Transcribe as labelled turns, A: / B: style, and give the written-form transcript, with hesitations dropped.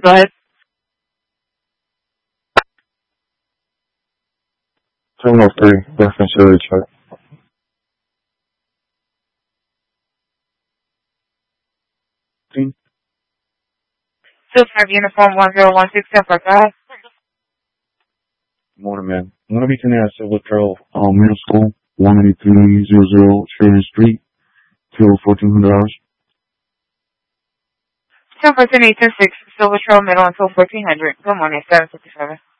A: Go ahead.
B: 703, reference area check.
A: Two five uniform 1016 Silver. Go ahead.
B: Morning, man. I'm going to be coming out of Silver Trail Middle School, 18300 Sheridan Street, till 1400 hours.
A: 1014 826 Silver Trail Middle until 1400. Good morning, 757.